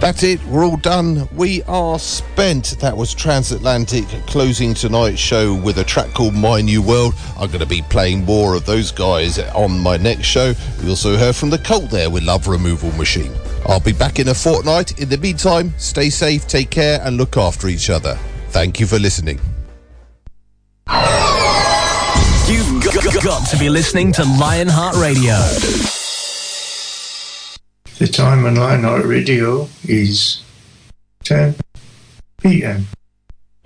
That's it, we're all done. We are spent. That was Transatlantic closing tonight's show with a track called My New World. I'm going to be playing more of those guys on my next show. We also heard from The Cult there with Love Removal Machine. I'll be back in a fortnight. In the meantime, stay safe, take care, and look after each other. Thank you for listening. You've got to be listening to Lionheart Radio. The time on Lionheart Radio is 10 p.m.